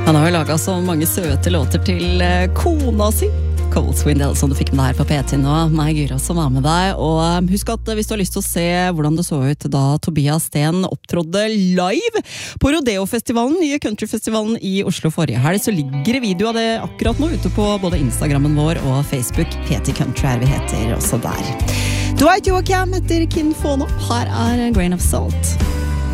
Han har jo laget så mange søte låter til kona si. Cole Swindell, som du fikk med deg her på P10 nå. Meg, Gyra, som var med deg. Og husk at hvis du har lyst til å se hvordan det så ut da Tobias Sten opptrådde live på Rodeo-festivalen, nye countryfestivalen i Oslo forrige helg, så ligger det video av det akkurat nå ute på både Instagrammen vår og Facebook. P10 Country er vi heter også der. Dwight Yoakam etter Kin Fono. Her er Grain of Salt.